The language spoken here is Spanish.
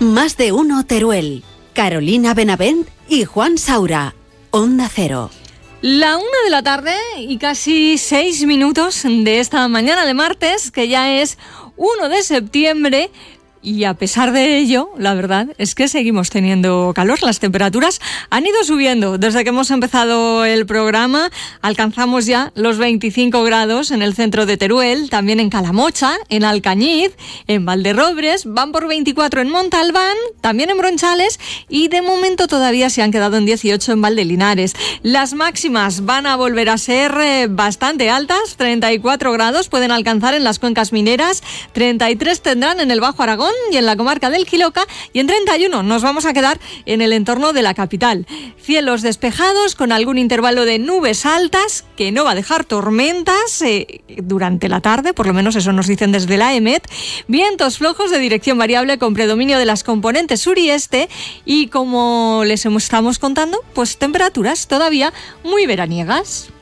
Más de uno Teruel. Carolina Benavent y Juan Saura. Onda Cero. La 1:00 p.m. y casi 6 minutos de esta mañana de martes, que ya es 1 de septiembre. Y a pesar de ello, la verdad es que seguimos teniendo calor. Las temperaturas han ido subiendo desde que hemos empezado el programa. Alcanzamos ya los 25 grados en el centro de Teruel, también en Calamocha, en Alcañiz, en Valderrobres, van por 24 en Montalbán, también en Bronchales y de momento todavía se han quedado en 18 en Valdelinares. Las máximas van a volver a ser bastante altas, 34 grados pueden alcanzar en las cuencas mineras, 33 tendrán en el Bajo Aragón y en la comarca del Quiloca, y en 31 nos vamos a quedar en el entorno de la capital. Cielos despejados con algún intervalo de nubes altas que no va a dejar tormentas durante la tarde, por lo menos eso nos dicen desde la EMET. Vientos flojos de dirección variable con predominio de las componentes sur y este, y como les estamos contando, pues temperaturas todavía muy veraniegas.